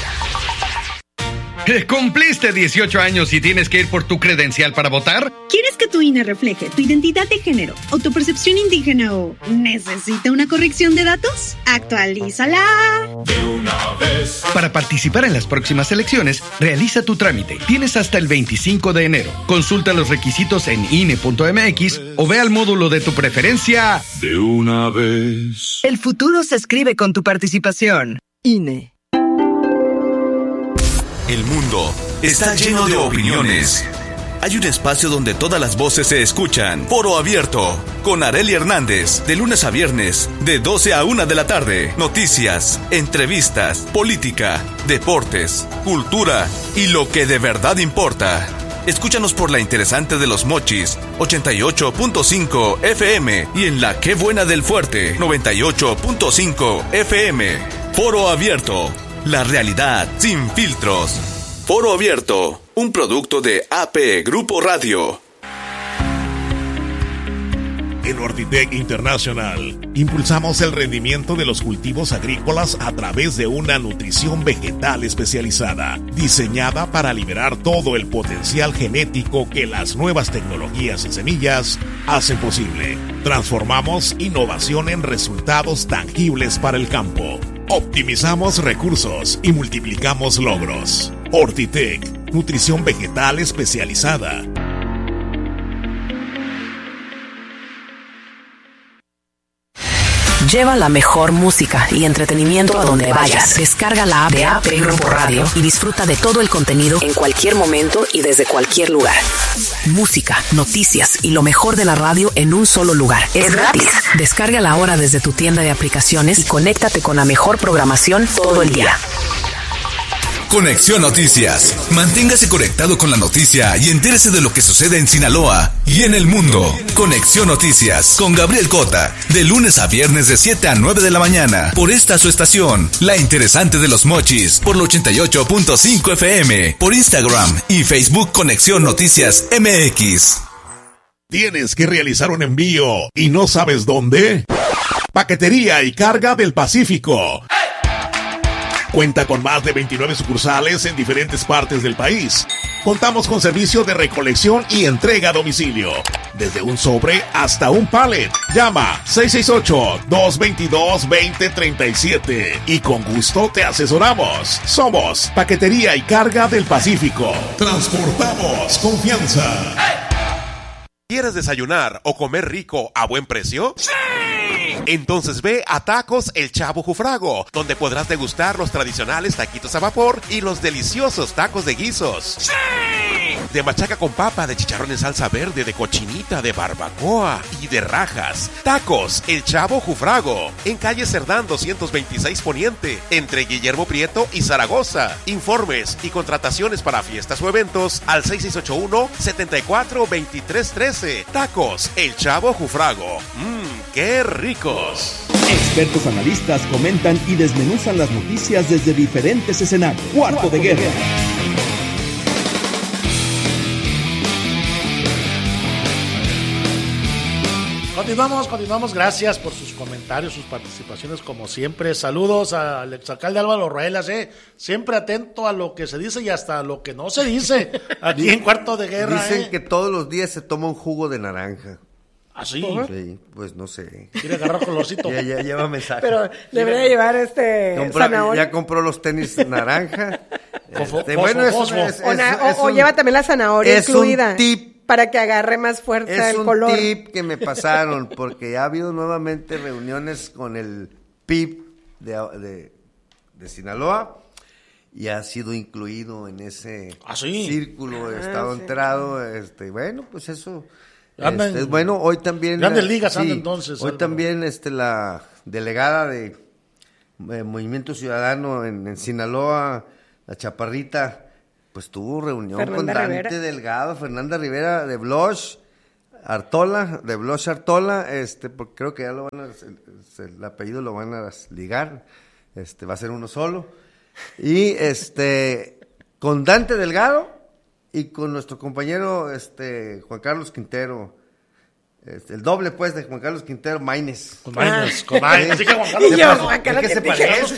¿Cumpliste 18 años y tienes que ir por tu credencial para votar? ¿Quieres que tu INE refleje tu identidad de género o tu percepción indígena o necesita una corrección de datos? ¡Actualízala! De una vez. Para participar en las próximas elecciones, realiza tu trámite. Tienes hasta el 25 de enero. Consulta los requisitos en INE.mx o ve al módulo de tu preferencia. De una vez. El futuro se escribe con tu participación. INE. El mundo está lleno de opiniones. Hay un espacio donde todas las voces se escuchan. Foro Abierto, con Arely Hernández, de lunes a viernes, de 12 a 1 de la tarde. Noticias, entrevistas, política, deportes, cultura y lo que de verdad importa. Escúchanos por la interesante de Los Mochis, 88.5 FM, y en la Qué Buena del Fuerte, 98.5 FM. Foro Abierto. La realidad sin filtros. Foro Abierto, un producto de AP Grupo Radio. En Ortitec International impulsamos el rendimiento de los cultivos agrícolas a través de una nutrición vegetal especializada, diseñada para liberar todo el potencial genético que las nuevas tecnologías en semillas hacen posible. Transformamos innovación en resultados tangibles para el campo. Optimizamos recursos y multiplicamos logros. Ortitec, nutrición vegetal especializada. Lleva la mejor música y entretenimiento a donde vayas. Descarga la app de AP Grupo Radio y disfruta de todo el contenido en cualquier momento y desde cualquier lugar. Música, noticias y lo mejor de la radio en un solo lugar. Es gratis. Descárgala ahora desde tu tienda de aplicaciones y conéctate con la mejor programación todo el día. Conexión Noticias. Manténgase conectado con la noticia y entérese de lo que sucede en Sinaloa y en el mundo. Conexión Noticias con Gabriel Cota, de lunes a viernes de 7 a 9 de la mañana, por esta su estación, La Interesante de Los Mochis, por el 88.5 FM, por Instagram y Facebook Conexión Noticias MX. ¿Tienes que realizar un envío y no sabes dónde? Paquetería y Carga del Pacífico. Cuenta con más de 29 sucursales en diferentes partes del país. Contamos con servicio de recolección y entrega a domicilio, desde un sobre hasta un pallet. Llama 668-222-2037 y con gusto te asesoramos. Somos Paquetería y Carga del Pacífico. Transportamos confianza. ¿Quieres desayunar o comer rico a buen precio? ¡Sí! Entonces ve a Tacos El Chavo Jufrago, donde podrás degustar los tradicionales taquitos a vapor y los deliciosos tacos de guisos. ¡Sí! De machaca con papa, de chicharrón en salsa verde, de cochinita, de barbacoa y de rajas. Tacos El Chavo Jufrago, en calle Cerdán 226 Poniente, entre Guillermo Prieto y Zaragoza. Informes y contrataciones para fiestas o eventos al 6681-742313. Tacos El Chavo Jufrago. ¡Qué ricos! Expertos analistas comentan y desmenuzan las noticias desde diferentes escenarios. Cuarto de Guerra. Continuamos. Gracias por sus comentarios, sus participaciones, como siempre. Saludos al exalcalde Álvaro Ruelas, siempre atento a lo que se dice y hasta a lo que no se dice aquí en Cuarto de Guerra. Dicen que todos los días se toma un jugo de naranja. ¿Ah, sí? Sí, pues no sé. Quiere agarrar colorcito. Ya lleva mensaje. Pero debería llevar zanahoria. Ya compró los tenis naranja. O lleva también la zanahoria incluida. Es un tip. Para que agarre más fuerza el color. Es un tip que me pasaron, porque ha habido nuevamente reuniones con el PIB de Sinaloa y ha sido incluido en ese círculo, he estado enterado, bueno, pues eso es bueno. Hoy también grandes ligas entonces. Hoy también la delegada de Movimiento Ciudadano en Sinaloa, la Chaparrita, pues tuvo reunión con Dante Delgado, Fernanda Rivera de Bloch Artola, porque creo que ya lo van el apellido lo van a ligar, va a ser uno solo, y con Dante Delgado y con nuestro compañero Juan Carlos Quintero, el doble pues de Juan Carlos Quintero, Maínez. Con Maínez. Así que Juan Carlos ¿Qué se parece?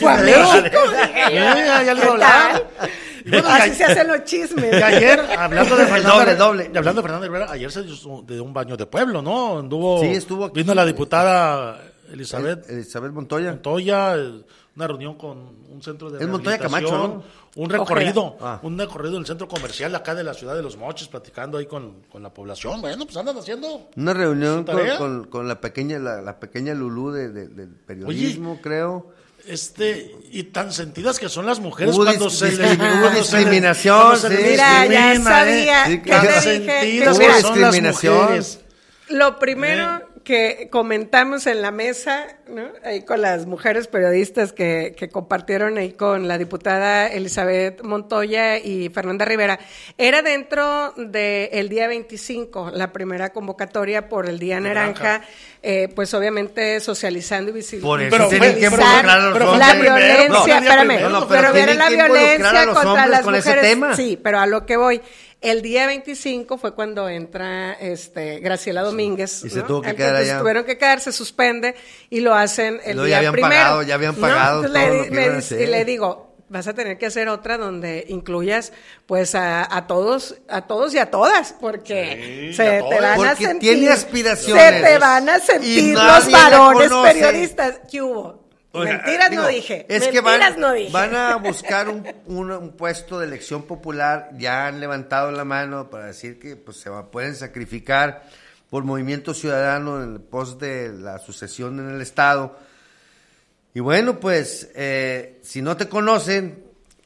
Ya le iba a hablar. Bueno, así se hacen los chismes. Y ayer, hablando de Fernanda, doble. Y hablando de Fernanda Rivera, ayer se dio un baño de pueblo, ¿no? Estuvo aquí. Vino la diputada Elizabeth Montoya. Una reunión con un centro de Montoya Camacho, ¿no? Un recorrido del centro comercial acá de la ciudad de Los Mochis, platicando ahí con la población. Bueno, pues andan haciendo una reunión con la pequeña Lulú del periodismo. Oye, creo. Y tan sentidas que son las mujeres hubo discriminación. Mira, ya sabía que son las mujeres. Lo primero que comentamos en la mesa, ¿no? Ahí con las mujeres periodistas que compartieron ahí con la diputada Elizabeth Montoya y Fernanda Rivera, era dentro del día 25, la primera convocatoria por el Día Naranja, pues obviamente socializando y visibilizando. Por eso tienen que involucrar a los hombres. La violencia, pero vieron la violencia contra las mujeres. Sí, pero a lo que voy. El día 25 fue cuando entra Graciela Domínguez. Y se tuvo que quedar allá. Tuvieron que quedar, se suspende y lo hacen el día primero. Ya habían pagado todo lo que iban a hacer. Y le digo, vas a tener que hacer otra donde incluyas pues a todos y a todas, porque te van a sentir. Tiene aspiraciones. Se te van a sentir los varones periodistas. ¿Qué hubo? Mentiras no dije. Es que van a buscar un puesto de elección popular. Ya han levantado la mano para decir que pues pueden sacrificar por Movimiento Ciudadano en el pos de la sucesión en el Estado. Y bueno, pues si no te conocen,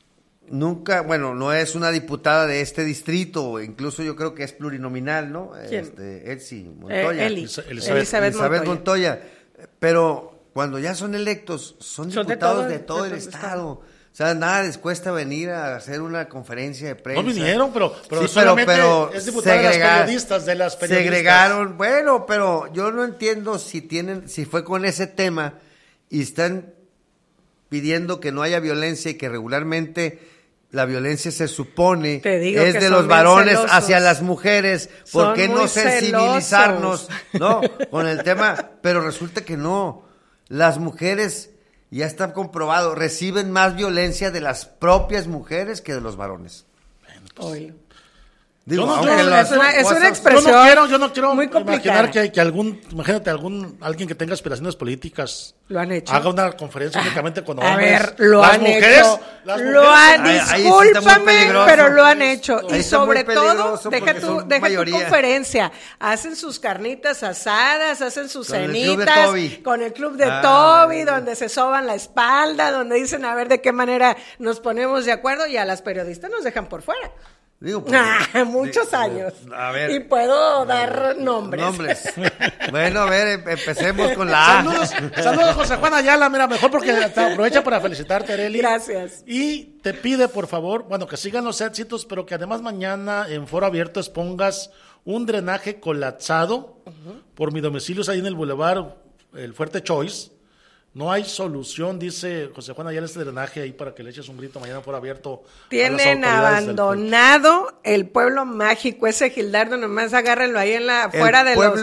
no es una diputada de este distrito, incluso yo creo que es plurinominal, ¿no? ¿Quién? Elsie Montoya. Elizabeth Montoya. Pero cuando ya son electos, son diputados de todo el Estado. O sea, nada les cuesta venir a hacer una conferencia de prensa. No vinieron, pero es diputada de las periodistas, Segregaron. Bueno, pero yo no entiendo si fue con ese tema y están pidiendo que no haya violencia y que regularmente la violencia se supone es de los varones hacia las mujeres. ¿Por qué no sensibilizarnos, no, con el tema? Pero resulta que no. Las mujeres, ya está comprobado, reciben más violencia de las propias mujeres que de los varones. Digo, es una expresión yo no quiero muy complicada. Imaginar que alguien que tenga aspiraciones políticas lo han hecho. Haga una conferencia únicamente con hombres. A ver, lo han hecho. Discúlpame, pero lo han hecho. Y sobre todo, deja tu conferencia. Hacen sus carnitas asadas, hacen sus cenitas con el club de Toby, donde se soban la espalda, donde dicen a ver de qué manera nos ponemos de acuerdo, y a las periodistas nos dejan por fuera. Muchos años. A ver, y puedo dar nombres. Bueno, a ver, empecemos con la A. Saludos, José Juan Ayala. Mira, mejor porque aprovecha para felicitarte, Arely. Gracias. Y te pide, por favor, que sigan los éxitos, pero que además mañana en Foro Abierto expongas un drenaje colapsado por mi domicilio, ahí en el Boulevard, el Fuerte Choice. No hay solución, dice José Juan Ayala, este drenaje ahí para que le eches un grito mañana por abierto. Tienen abandonado el pueblo mágico, ese Gildardo, nomás agárrenlo ahí fuera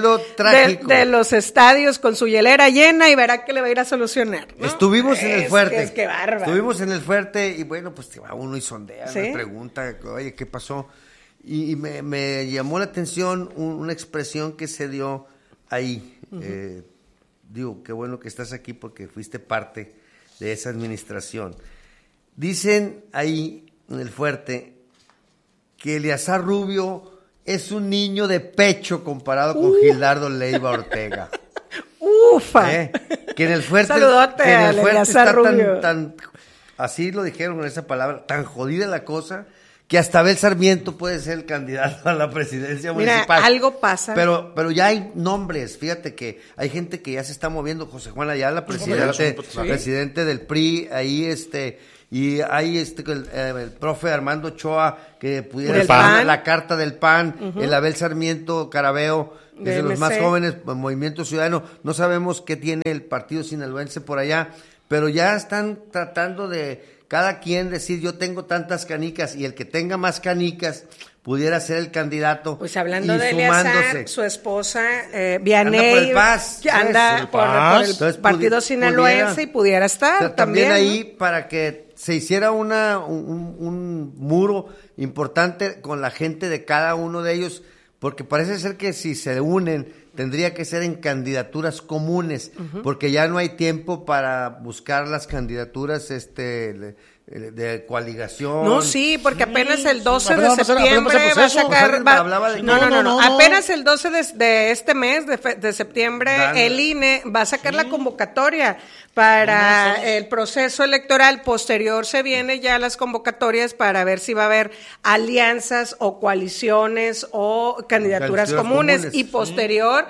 de los estadios con su hielera llena y verá que le va a ir a solucionar, ¿no? Estuvimos en el fuerte. Qué bárbaro. Estuvimos en el fuerte y bueno, pues va uno y sondea, ¿sí? Me pregunta, oye, ¿qué pasó? Y me llamó la atención una expresión que se dio ahí. Digo, qué bueno que estás aquí porque fuiste parte de esa administración. Dicen ahí en el fuerte que Eleazar Rubio es un niño de pecho comparado con Gildardo Leiva Ortega. ¡Ufa! Que en el fuerte, saludote que en el fuerte está Rubio. tan, así lo dijeron con esa palabra, tan jodida la cosa, que hasta Abel Sarmiento puede ser el candidato a la presidencia municipal. Mira, algo pasa. Pero ya hay nombres, fíjate que hay gente que ya se está moviendo, José Juan Ayala, presidente del PRI, ahí y hay el profe Armando Ochoa, que pudiera ser la carta del PAN, el Abel Sarmiento Carabeo, que es de los más jóvenes, Movimiento Ciudadano, no sabemos qué tiene el partido sinaloense por allá, pero ya están tratando de cada quien decir, yo tengo tantas canicas, y el que tenga más canicas pudiera ser el candidato. Pues hablando de Eleazar, su esposa, Vianey, anda por el partido sinaloense y pudiera estar también ahí, ¿no? Para que se hiciera un muro importante con la gente de cada uno de ellos, porque parece ser que si se unen tendría que ser en candidaturas comunes, porque ya no hay tiempo para buscar las candidaturas de coaligación. No, sí, porque apenas el 12 de septiembre va a sacar... apenas el 12 de este mes, de septiembre, el INE va a sacar la convocatoria para el proceso electoral. Posterior se vienen ya las convocatorias para ver si va a haber alianzas o coaliciones o candidaturas comunes. Y posterior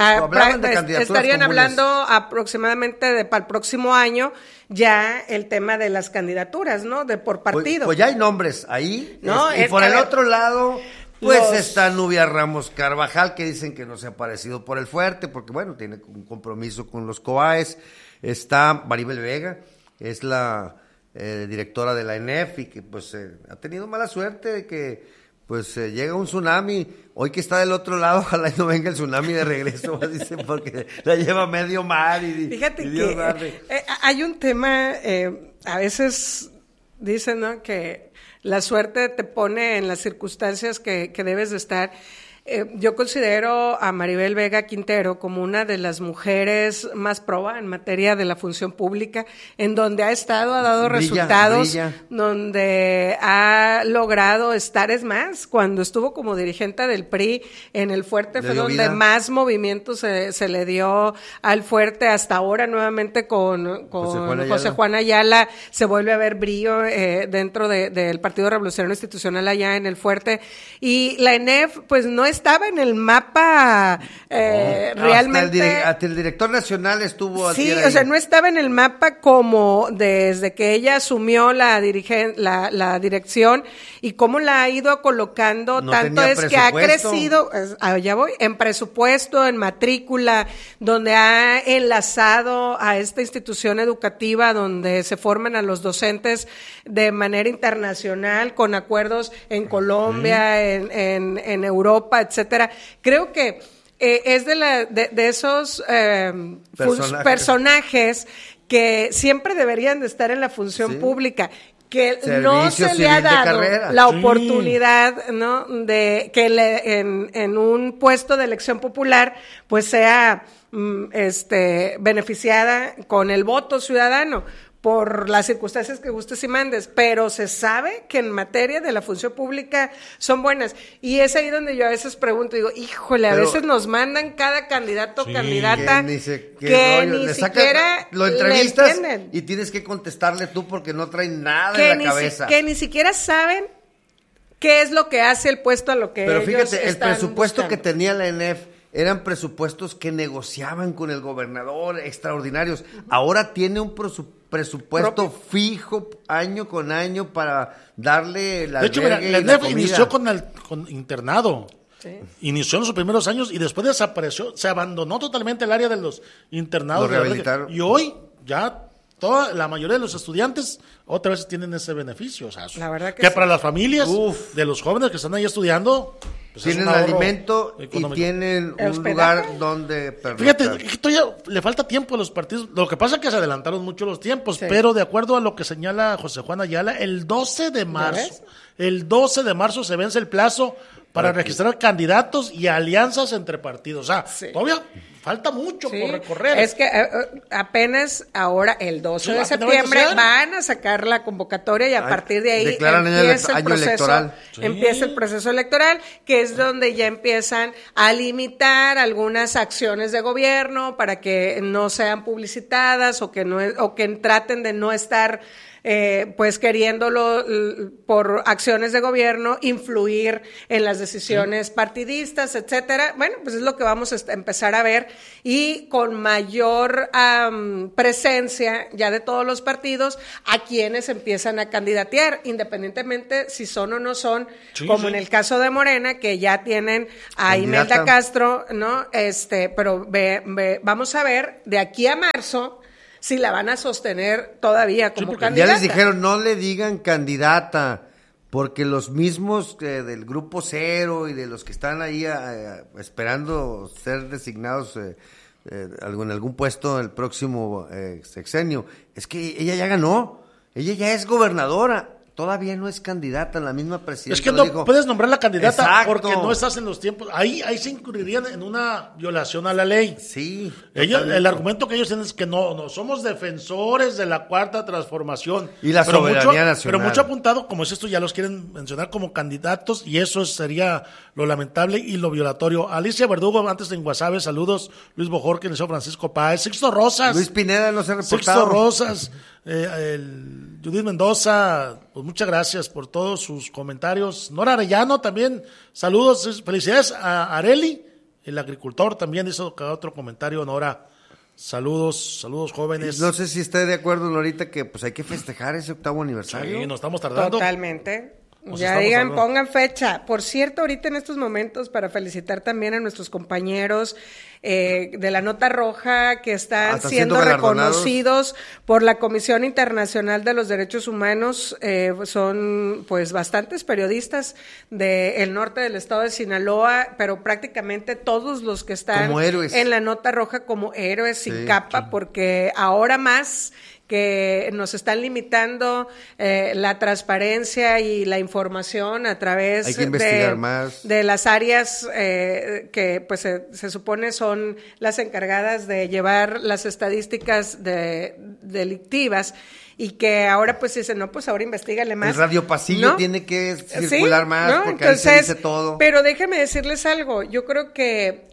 estarían hablando aproximadamente para el próximo año ya el tema de las candidaturas, ¿no? Por partido. Pues ya hay nombres ahí, ¿no? Y por el otro lado, pues está Nubia Ramos Carvajal, que dicen que no se ha aparecido por el fuerte, porque bueno, tiene un compromiso con los COAES. Está Maribel Vega, es la directora de la ENEF, y que pues ha tenido mala suerte de que pues llega un tsunami. Hoy que está del otro lado, ojalá no venga el tsunami de regreso, dicen, porque la lleva medio mar. Fíjate que hay un tema, a veces dicen, ¿no?, que la suerte te pone en las circunstancias que debes de estar. Yo considero a Maribel Vega Quintero como una de las mujeres más proba en materia de la función pública, en donde ha dado resultados, donde ha logrado estar, es más, cuando estuvo como dirigente del PRI en el fuerte fue donde más movimiento se le dio al fuerte. Hasta ahora nuevamente con José Juan Ayala se vuelve a ver brillo dentro del Partido Revolucionario Institucional allá en el fuerte, y la ENEF pues no estaba en el mapa realmente. Hasta el director nacional estuvo. Sí, o sea, no estaba en el mapa como desde que ella asumió la dirección, y cómo la ha ido colocando. Tanto es que ha crecido, allá voy, en presupuesto, en matrícula, donde ha enlazado a esta institución educativa donde se forman a los docentes de manera internacional, con acuerdos en Colombia, en Europa, etcétera. Creo que es de esos personajes que siempre deberían de estar en la función pública, que no se le ha dado la oportunidad, ¿no?, de que en un puesto de elección popular pues sea beneficiada con el voto ciudadano, por las circunstancias que gustes y mandes, pero se sabe que en materia de la función pública son buenas. Y es ahí donde yo a veces pregunto, digo, híjole, a veces nos mandan cada candidato o candidata que ni siquiera lo entrevistas y tienes que contestarle tú porque no traen nada en la cabeza. Que ni siquiera saben qué es lo que hace el puesto a lo que ellos fíjate, el están presupuesto buscando. que tenía la ENEF eran presupuestos que negociaban con el gobernador, extraordinarios. Ahora tiene un presupuesto fijo año con año para darle la. De hecho, mira, la ENEF inició con internado. Sí. Inició en sus primeros años y después desapareció, se abandonó totalmente el área de los internados. Lo rehabilitaron. Y hoy ya la mayoría de los estudiantes otra vez tienen ese beneficio. O sea, la verdad que sí. para las familias de los jóvenes que están ahí estudiando, pues tienen alimento económico. Y tienen un lugar donde pernoctar. Fíjate, todavía le falta tiempo a los partidos. Lo que pasa es que se adelantaron mucho los tiempos, pero de acuerdo a lo que señala José Juan Ayala, el 12 de marzo se vence el plazo para registrar candidatos y alianzas entre partidos. O sea, todavía falta mucho por recorrer. Es que apenas ahora, el 12 de septiembre, van a sacar la convocatoria y a partir de ahí empieza el proceso electoral, que es donde ya empiezan a limitar algunas acciones de gobierno para que no sean publicitadas o que traten de no estar pues queriéndolo por acciones de gobierno influir en las decisiones partidistas, etcétera. Bueno, pues es lo que vamos a empezar a ver, y con mayor presencia ya de todos los partidos a quienes empiezan a candidatear, independientemente si son o no son, como en el caso de Morena, que ya tienen a Imelda Castro, ¿no? Pero vamos a ver de aquí a marzo si la van a sostener todavía como candidata. Ya les dijeron, no le digan candidata, porque los mismos del Grupo Cero y de los que están ahí esperando ser designados en algún puesto en el próximo sexenio, es que ella ya ganó, ella ya es gobernadora. Todavía no es candidata, la misma presidenta. Es que no puedes nombrar la candidata porque no estás en los tiempos. Ahí se incurrirían en una violación a la ley. Sí. El argumento que ellos tienen es que no somos defensores de la cuarta transformación. Y la soberanía nacional. Pero mucho apuntado, como es esto, ya los quieren mencionar como candidatos y eso sería lo lamentable y lo violatorio. Alicia Verdugo, antes de Guasave, saludos. Luis Bojorque, Liceo Francisco Páez, Sixto Rosas. Luis Pineda no se ha reportado. Sixto Rosas, Judith Mendoza, pues muchas gracias por todos sus comentarios. Nora Arellano también, saludos, felicidades a Areli, el agricultor, también hizo otro comentario. Nora, saludos jóvenes. No sé si está de acuerdo, Norita, que pues hay que festejar ese 8º aniversario. Sí, nos estamos tardando. Totalmente. Ya digan, pongan fecha. Por cierto, ahorita en estos momentos, para felicitar también a nuestros compañeros de la Nota Roja que están siendo reconocidos por la Comisión Internacional de los Derechos Humanos. Son pues bastantes periodistas del norte del estado de Sinaloa, pero prácticamente todos los que están en la Nota Roja como héroes sin capa, porque ahora más que nos están limitando la transparencia y la información a través de las áreas que pues se supone son las encargadas de llevar las estadísticas delictivas, y que ahora pues dicen, no, pues ahora investígale más. El Radio Pasillo tiene que circular más, porque entonces, ahí se dice todo. Pero déjenme decirles algo, yo creo que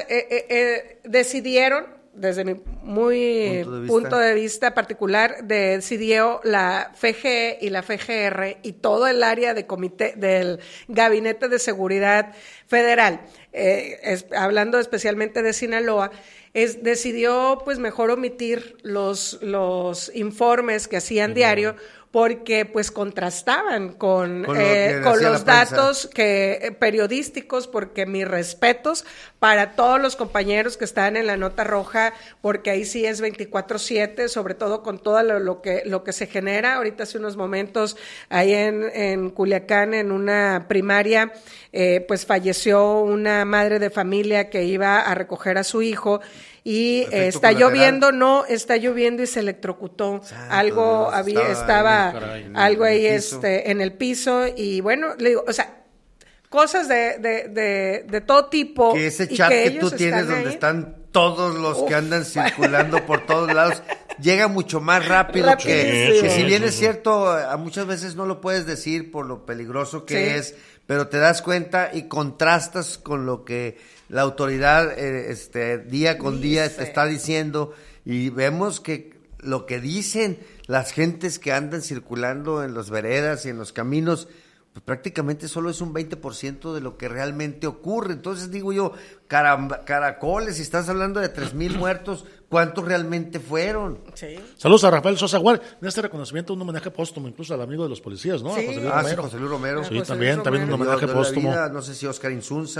decidieron, desde mi punto de vista particular, decidió la FGE y la FGR y todo el área de comité del Gabinete de Seguridad Federal, hablando especialmente de Sinaloa, decidió pues mejor omitir los informes que hacían diario, porque pues contrastaban con los datos periodísticos, porque mis respetos para todos los compañeros que están en la Nota Roja, porque ahí sí es 24/7, sobre todo con todo lo que se genera. Ahorita hace unos momentos ahí en Culiacán, en una primaria, pues falleció una madre de familia que iba a recoger a su hijo, y está lloviendo y se electrocutó. Algo estaba ahí en el piso, y bueno, le digo, o sea, cosas de todo tipo. Que ese chat que tú tienes donde están todos los que andan circulando por todos lados, llega mucho más rápido que si bien es cierto, a muchas veces no lo puedes decir por lo peligroso que es, pero te das cuenta y contrastas con lo que la autoridad día con día te está diciendo, y vemos que lo que dicen las gentes que andan circulando en las veredas y en los caminos, pues prácticamente solo es un 20% de lo que realmente ocurre. Entonces digo yo, caracoles, si estás hablando de 3,000 muertos, ¿cuántos realmente fueron? Sí. Saludos a Rafael Sosa Guar. En este reconocimiento un homenaje póstumo incluso al amigo de los policías, ¿no? Sí. A José Luis Romero. José Luis Romero. Sí, también un homenaje póstumo. No sé si Oscar Insunza,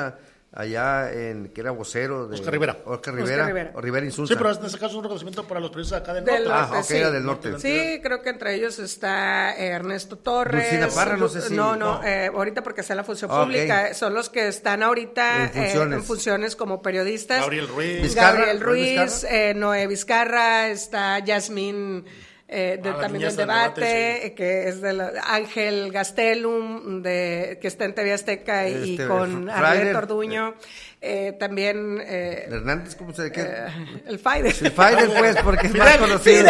allá que era vocero de Oscar Rivera. O Rivera Insulza. Sí, pero en este caso es un reconocimiento para los periodistas acá del norte. Sí. Era del norte. Sí, creo que entre ellos está Ernesto Torres. Dulcina Parra, no sé si... No, ahorita porque sea la función pública, son los que están ahorita en funciones como periodistas. Gabriel Ruiz. Noé Vizcarra, está Yasmín... también del debate, sí. Que es de Ángel Gastelum, que está en TV Azteca y con Ariel Orduño. También... Hernández, ¿cómo se llama? El Faider. El Faider, pues, porque es más conocido.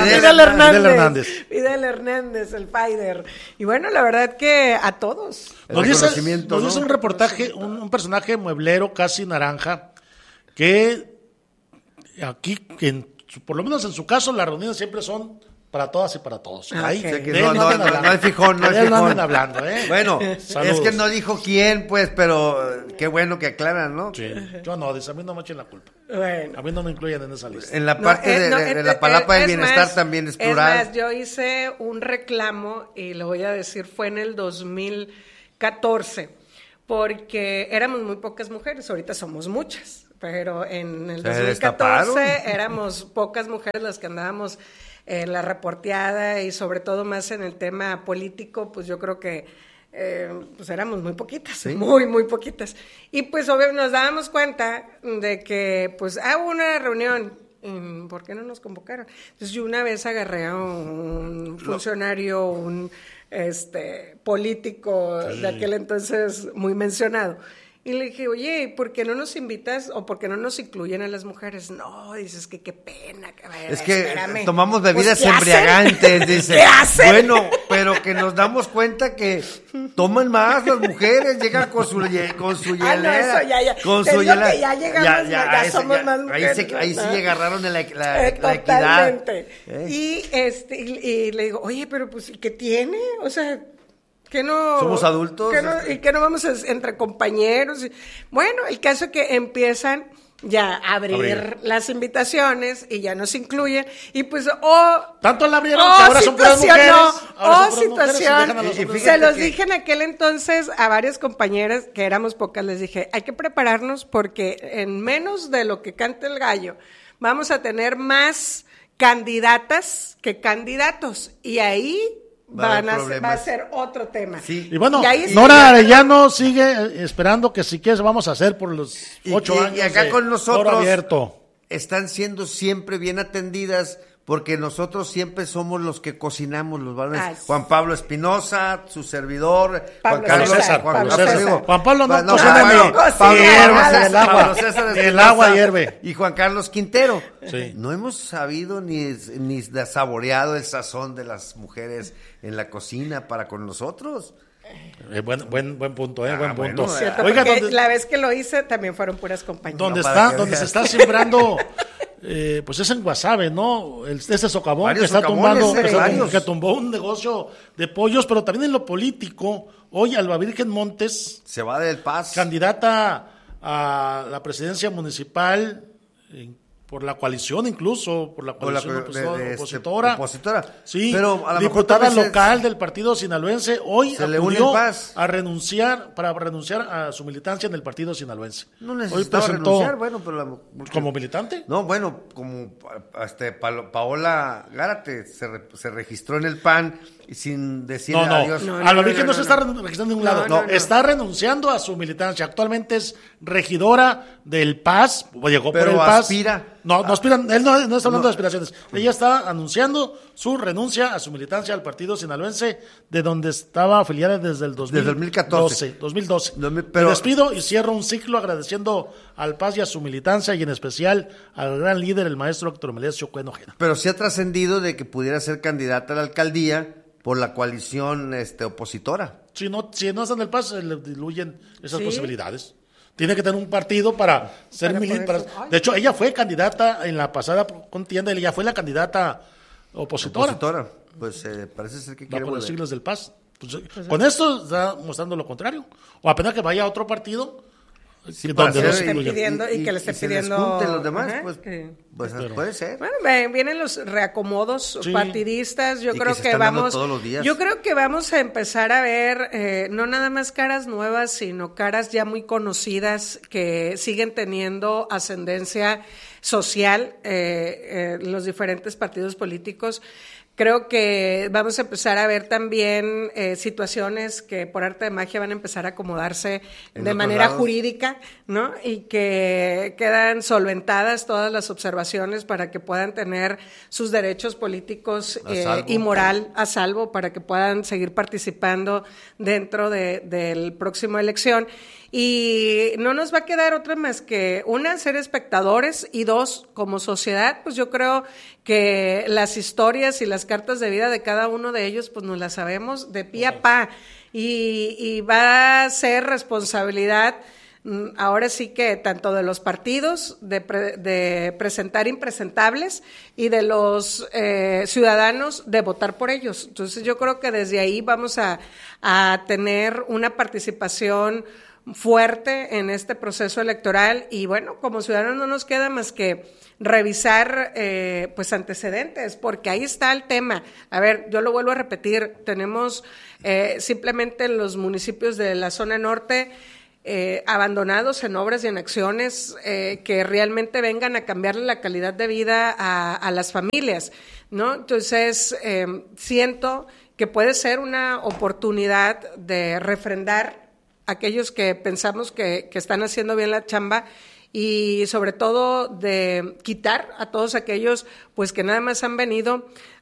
Fidel Hernández, el Faider. Y bueno, la verdad que a todos. Nos dice un reportaje, un personaje mueblero casi naranja, que aquí, por lo menos en su caso, las reuniones siempre son para todas y para todos. No hay fijón, no hay fijón. Hablando, Bueno, es que no dijo quién, pues, pero qué bueno que aclaran, ¿no? Sí. Yo no, a mí no me echen la culpa. Bueno. A mí no me incluyen en esa lista. En la parte de la palapa del bienestar también es plural. Es más, yo hice un reclamo, y lo voy a decir, fue en el 2014, porque éramos muy pocas mujeres, ahorita somos muchas, pero en el 2014 éramos pocas mujeres las que andábamos en la reporteada y sobre todo más en el tema político, pues yo creo que pues éramos muy poquitas, ¿sí? muy poquitas. Y pues obviamente nos dábamos cuenta de que pues hubo una reunión, ¿por qué no nos convocaron? Entonces yo una vez agarré a un funcionario, un político de aquel entonces muy mencionado, y le dije, oye, ¿por qué no nos invitas o por qué no nos incluyen a las mujeres? No, dices que qué pena. Es que tomamos bebidas embriagantes, dice. ¿Qué hacen? Bueno, pero que nos damos cuenta que toman más las mujeres, llegan con su hielera. Con su hielera. Ya llegamos, ya somos más mujeres. Ahí sí agarraron la equidad. Totalmente. Y le digo, oye, pero pues, ¿qué tiene? O sea... que no somos adultos y que no vamos entre compañeros. Bueno, el caso es que empiezan ya a abrir las invitaciones y ya nos incluyen y pues tanto la abrieron que ahora son puras mujeres. Situación. Se los dije en aquel entonces a varias compañeras que éramos pocas, les dije, hay que prepararnos porque en menos de lo que canta el gallo vamos a tener más candidatas que candidatos y ahí va a ser otro tema. Sí. Y bueno, Nora Arellano sigue esperando que si quieres vamos a hacer por los 8 años. Y acá con nosotros abierto. Están siendo siempre bien atendidas porque nosotros siempre somos los que cocinamos los varones. Juan Pablo Espinosa, su servidor, Juan Pablo no cocina el agua hierve. Y Juan Carlos Quintero. Sí. No hemos sabido ni saboreado el sazón de las mujeres en la cocina para con nosotros. Buen punto, buen punto. Cierto, oiga, la vez que lo hice también fueron puras compañeras. Donde se está sembrando pues es en Guasave, ¿no? Ese socavón que está tumbando, que tumbó un negocio de pollos, pero también en lo político, hoy Alba Virgen Montes se va del Paz, candidata a la presidencia municipal por la coalición, incluso por la coalición opositora. Sí, pero a diputada local del partido sinaloense hoy acudió a renunciar a su militancia en el partido sinaloense. No necesitaba renunciar, bueno, pero ¿como militante? No, bueno, como Paola Gárate se registró en el PAN sin decir adiós. Alba Virgen no se está registrando de un lado, está renunciando a su militancia. Actualmente es regidora del PAS, llegó por el PAS. Aspira. No aspira, él no está hablando de aspiraciones. Ella está anunciando su renuncia a su militancia al partido sinaloense, de donde estaba afiliada desde el 2012. Me despido y cierro un ciclo agradeciendo al PAS y a su militancia, y en especial al gran líder, el maestro Héctor Melesio Cuen Ojeda. Pero sí ha trascendido de que pudiera ser candidata a la alcaldía por la coalición opositora. Si no está en el PAS, le diluyen esas posibilidades. Tiene que tener un partido para ser militante. De hecho, ella fue candidata en la pasada contienda, ella fue la candidata opositora. Pues parece ser que va quiere por los siglos del PAS. Pues, con esto está mostrando lo contrario. O apenas que vaya a otro partido Sí, donde para no hacer se esté incluya. pidiendo y que le esté se pidiendo les junten los demás, ajá, pues Pero- puede ser. Bueno, vienen los reacomodos Sí. partidistas. Yo Y creo que se que están dando vamos, todos los días. yo creo que vamos a empezar a ver no nada más caras nuevas, sino caras ya muy conocidas que siguen teniendo ascendencia social en los diferentes partidos políticos. Creo que vamos a empezar a ver también situaciones que por arte de magia van a empezar a acomodarse En de otros manera lados. jurídica, ¿no? Y que quedan solventadas todas las observaciones para que puedan tener sus derechos políticos A salvo. y moral a salvo para que puedan seguir participando dentro del próximo elección. Y no nos va a quedar otra más que, una, ser espectadores, y dos, como sociedad, pues yo creo que las historias y las cartas de vida de cada uno de ellos, pues nos las sabemos de pie a pa, y va a ser responsabilidad, ahora sí que tanto de los partidos, de presentar impresentables, y de los ciudadanos de votar por ellos. Entonces yo creo que desde ahí vamos a tener una participación fuerte en este proceso electoral, y bueno, como ciudadanos no nos queda más que revisar pues antecedentes, porque ahí está el tema. A ver, yo lo vuelvo a repetir, tenemos simplemente en los municipios de la zona norte abandonados en obras y en acciones que realmente vengan a cambiarle la calidad de vida a las familias, ¿no? Entonces, siento que puede ser una oportunidad de refrendar aquellos que pensamos que están haciendo bien la chamba, y sobre todo de quitar a todos aquellos pues que nada más han venido